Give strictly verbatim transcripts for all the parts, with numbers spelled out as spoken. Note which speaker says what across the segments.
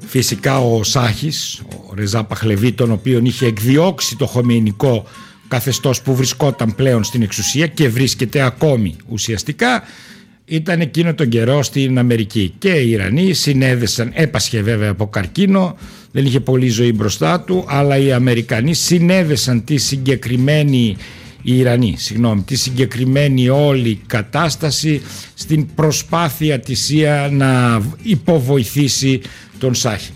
Speaker 1: Φυσικά ο Σάχης, ο Ρεζά Παχλεβί, τον οποίον είχε εκδιώξει το χομεϊνικό καθεστώς που βρισκόταν πλέον στην εξουσία και βρίσκεται ακόμη ουσιαστικά, ήταν εκείνο τον καιρό στην Αμερική. Και οι Ιρανοί συνέδεσαν, έπασχε βέβαια από καρκίνο, δεν είχε πολύ ζωή μπροστά του, αλλά οι Αμερικανοί συνέδεσαν τη συγκεκριμένη, οι Ιρανοί, συγγνώμη, τη συγκεκριμένη όλη κατάσταση στην προσπάθεια της ΙΑ να υποβοηθήσει τον Σάχη.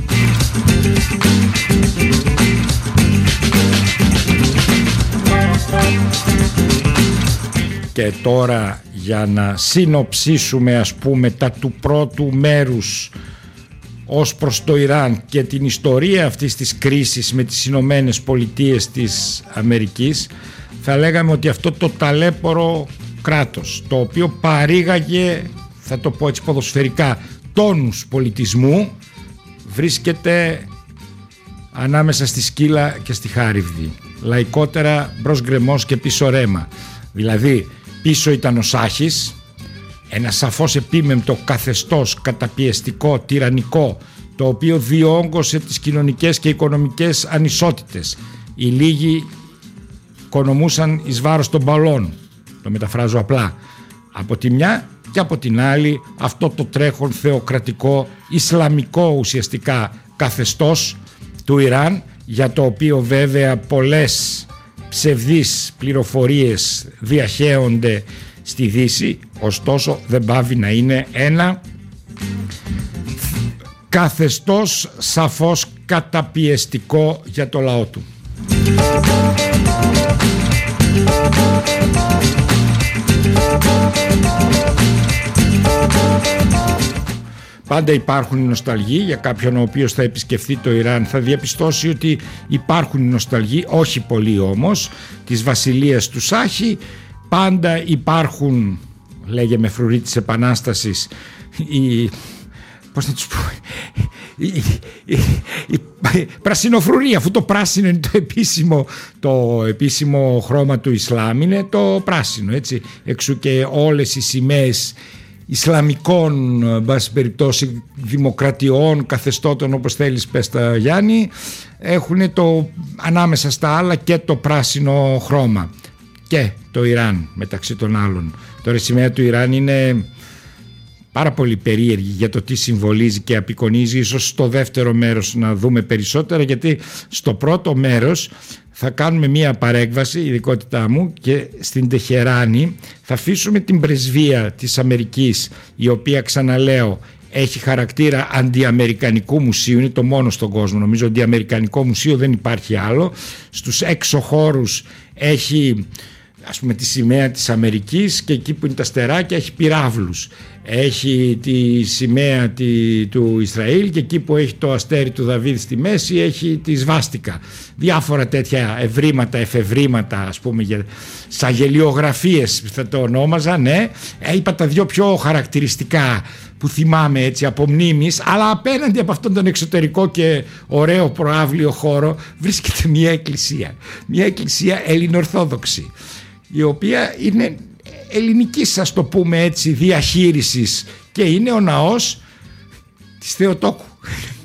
Speaker 1: Και τώρα, για να συνοψίσουμε, ας πούμε, τα του πρώτου μέρους ως προς το Ιράν και την ιστορία αυτής της κρίσης με τις Ηνωμένες Πολιτείες της Αμερικής, θα λέγαμε ότι αυτό το ταλέπορο κράτος, το οποίο παρήγαγε, θα το πω έτσι ποδοσφαιρικά, τόνους πολιτισμού, βρίσκεται ανάμεσα στη σκύλα και στη χάριβδη. Λαϊκότερα μπρος γκρεμός και πίσω ρέμα. Δηλαδή πίσω ήταν ο Σάχης, ένα σαφώς επίμεμπτο καθεστώς καταπιεστικό, τυραννικό, το οποίο διόγκωσε τις κοινωνικές και οικονομικές ανισότητες. Οι λίγοι οικονομούσαν εις βάρος των παλών, το μεταφράζω απλά, από τη μια, και από την άλλη αυτό το τρέχον θεοκρατικό ισλαμικό ουσιαστικά καθεστώς του Ιράν, για το οποίο βέβαια πολλές ψευδείς πληροφορίες διαχέονται στη Δύση, ωστόσο δεν πάβει να είναι ένα καθεστώς σαφώς καταπιεστικό για το λαό του. Πάντα υπάρχουν οι νοσταλγοί. Για κάποιον ο οποίος θα επισκεφθεί το Ιράν θα διαπιστώσει ότι υπάρχουν οι νοσταλγοί, όχι πολλοί όμως, της βασιλείας του Σάχη. Πάντα υπάρχουν, λέγε με φρουρή της Επανάστασης, η, πώς να τους πω, η, η, η, η, η πρασινοφρουρή, αφού το πράσινο είναι το επίσημο, το επίσημο χρώμα του Ισλάμ, είναι το πράσινο, έτσι, εξού και όλες οι σημαίες Ισλαμικών, μπας περιπτώσει, δημοκρατιών, καθεστώτων, όπως θέλεις πες τα Γιάννη, έχουν το ανάμεσα στα άλλα και το πράσινο χρώμα. Και το Ιράν μεταξύ των άλλων. Τώρα η σημαία του Ιράν είναι πάρα πολύ περίεργη για το τι συμβολίζει και απεικονίζει. Ίσως στο δεύτερο μέρος να δούμε περισσότερα, γιατί στο πρώτο μέρος θα κάνουμε μία παρέκβαση, ειδικότητά μου, και στην Τεχεράνη θα αφήσουμε την πρεσβεία της Αμερικής, η οποία, ξαναλέω, έχει χαρακτήρα αντιαμερικανικού μουσείου, είναι το μόνο στον κόσμο, νομίζω, αντιαμερικανικό μουσείο, δεν υπάρχει άλλο. Στους έξω χώρους έχει, ας πούμε, τη σημαία της Αμερικής, και εκεί που είναι τα στεράκια έχει πυράβλους. Έχει τη σημαία τη, του Ισραήλ, και εκεί που έχει το αστέρι του Δαβίδ στη μέση έχει τη σβάστικα. Διάφορα τέτοια ευρήματα, εφευρήματα, ας πούμε, για, σαν γελιογραφίες θα το ονόμαζα, ναι. Ε, είπα τα δυο πιο χαρακτηριστικά που θυμάμαι έτσι από μνήμης, αλλά απέναντι από αυτόν τον εξωτερικό και ωραίο προαύλιο χώρο βρίσκεται μια εκκλησία. Μια εκκλησία ελληνοορθόδοξη, η οποία είναι ελληνικής, ας το πούμε έτσι, διαχείρισης, και είναι ο ναός της Θεοτόκου.